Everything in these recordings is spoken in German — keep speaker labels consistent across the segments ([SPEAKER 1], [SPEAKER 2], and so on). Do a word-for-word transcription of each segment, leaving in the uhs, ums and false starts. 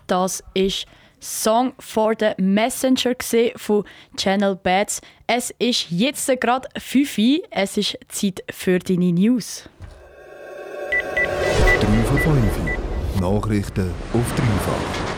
[SPEAKER 1] Das ist Song for the Messenger von Channel Bats. Es ist jetzt gerade fünf Uhr. Es ist Zeit für deine News.
[SPEAKER 2] drei von fünf. Nachrichten auf dreifach.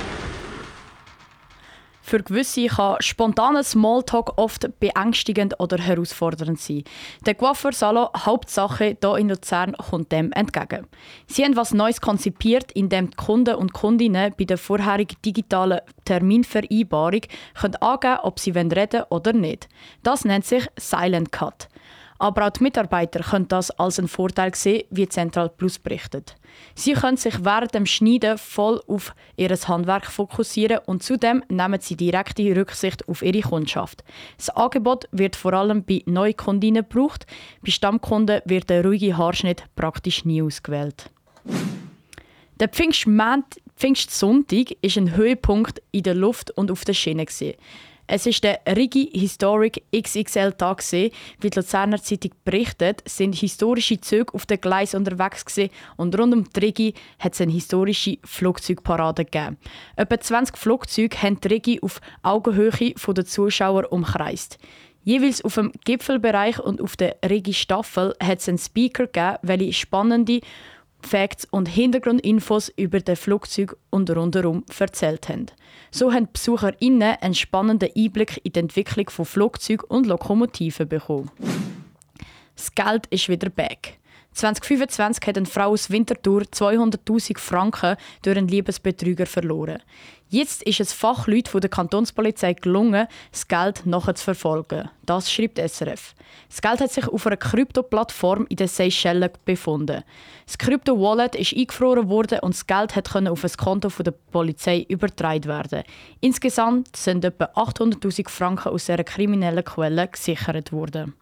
[SPEAKER 1] Für gewisse kann spontaner Smalltalk oft beängstigend oder herausfordernd sein. Der Coiffeur-Salon Hauptsache hier in Luzern kommt dem entgegen. Sie haben etwas Neues konzipiert, in dem die Kunden und Kundinnen bei der vorherigen digitalen Terminvereinbarung können angeben, ob sie reden wollen oder nicht. Das nennt sich Silent Cut. Aber auch die Mitarbeiter können das als einen Vorteil sehen, wie Central Plus berichtet. Sie können sich während dem Schneiden voll auf ihr Handwerk fokussieren und zudem nehmen sie direkte Rücksicht auf ihre Kundschaft. Das Angebot wird vor allem bei Neukundinnen gebraucht. Bei Stammkunden wird der ruhige Haarschnitt praktisch nie ausgewählt. Der Pfingstmont- Pfingstsonntag war ein Höhepunkt in der Luft und auf der Schiene. Es war der Rigi Historic X X L-Tag. Wie die Luzerner Zeitung berichtet, sind historische Züge auf den Gleisen unterwegs und rund um die Rigi hat es eine historische Flugzeugparade gegeben. Etwa zwanzig Flugzeuge haben die Rigi auf Augenhöhe der Zuschauer umkreist. Jeweils auf dem Gipfelbereich und auf der Rigi-Staffel hat es einen Speaker gegeben, welche spannende Facts und Hintergrundinfos über den Flugzeug und rundherum erzählt haben. So haben die BesucherInnen einen spannenden Einblick in die Entwicklung von Flugzeugen und Lokomotiven bekommen. Das Geld ist wieder back. zwanzig fünfundzwanzig hat eine Frau aus Winterthur zweihunderttausend Franken durch einen Liebesbetrüger verloren. Jetzt ist es Fachleuten von der Kantonspolizei gelungen, das Geld nachzuverfolgen. Das schreibt S R F. Das Geld hat sich auf einer Krypto-Plattform in den Seychellen befunden. Das Krypto-Wallet ist eingefroren worden und das Geld konnte auf ein Konto der Polizei übertragen werden. Insgesamt sind etwa achthunderttausend Franken aus dieser kriminellen Quelle gesichert worden.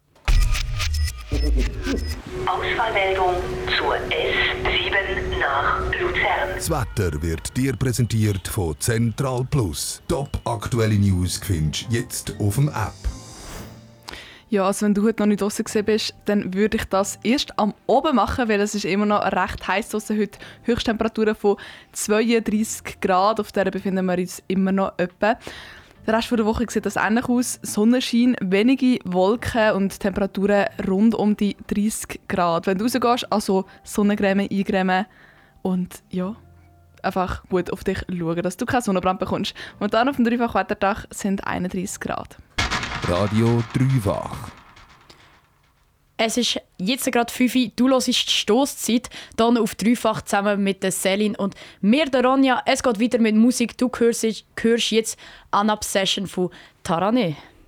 [SPEAKER 3] Ausfallmeldung zur S sieben nach Luzern.
[SPEAKER 2] Das Wetter wird dir präsentiert von Central Plus. Top aktuelle News findest du jetzt auf dem App.
[SPEAKER 4] Ja, also wenn du heute noch nicht draussen gewesen bist, dann würde ich das erst am Oben machen, weil es ist immer noch recht heiß draussen. Heute Höchsttemperaturen von zweiunddreissig Grad, auf der befinden wir uns immer noch etwa. Der Rest der Woche sieht das ähnlich aus. Sonnenschein, wenige Wolken und Temperaturen rund um die dreißig Grad. Wenn du rausgehst, also Sonnencreme eingremen und ja, einfach gut auf dich schauen, dass du keinen Sonnenbrand bekommst. Und dann auf dem Dreifach-Wettertag sind einunddreissig Grad.
[SPEAKER 2] Radio Dreifach.
[SPEAKER 1] Es ist jetzt gerade fünf Uhr, du hörst die Stosszeit, dann auf Dreifach zusammen mit der Celine und mir, der Ronja. Es geht weiter mit Musik. Du hörst, hörst jetzt «An Obsession» von Taraneh.